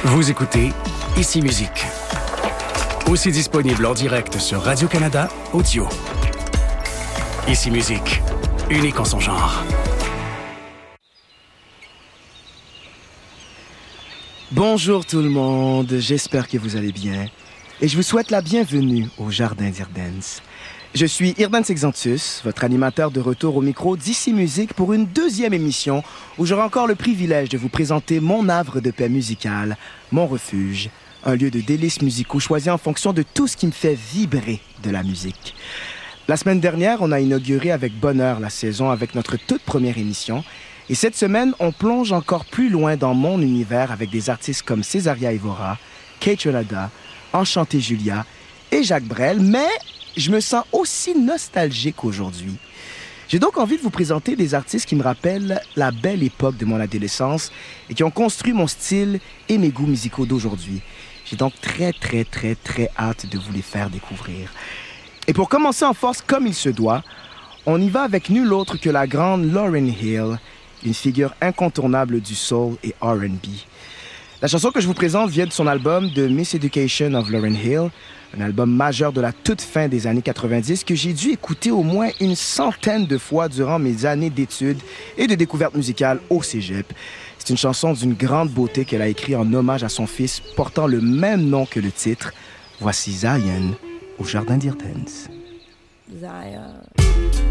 Vous écoutez Ici Musique. Aussi disponible en direct sur Radio-Canada Audio. Ici Musique, unique en son genre. Bonjour tout le monde, j'espère que vous allez bien. Et je vous souhaite la bienvenue au Jardin d'Irdens. Je suis Irdens Exantus, votre animateur de retour au micro d'Ici Musique pour une deuxième émission où j'aurai encore le privilège de vous présenter mon havre de paix musicale, mon refuge, un lieu de délices musicaux choisi en fonction de tout ce qui me fait vibrer de la musique. La semaine dernière, on a inauguré avec bonheur la saison avec notre toute première émission. Et cette semaine, on plonge encore plus loin dans mon univers avec des artistes comme Césaria Évora, Kate Renada, Enchanté Julia et Jacques Brel, mais je me sens aussi nostalgique aujourd'hui. J'ai donc envie de vous présenter des artistes qui me rappellent la belle époque de mon adolescence et qui ont construit mon style et mes goûts musicaux d'aujourd'hui. J'ai donc très hâte de vous les faire découvrir. Et pour commencer en force comme il se doit, on y va avec nul autre que la grande Lauryn Hill, une figure incontournable du soul et R&B. La chanson que je vous présente vient de son album The Miseducation of Lauryn Hill, un album majeur de la toute fin des années 90 que j'ai dû écouter au moins une centaine de fois durant mes années d'études et de découverte musicale au cégep. C'est une chanson d'une grande beauté qu'elle a écrite en hommage à son fils portant le même nom que le titre. Voici Zion au Jardin d'Irdens. Zion.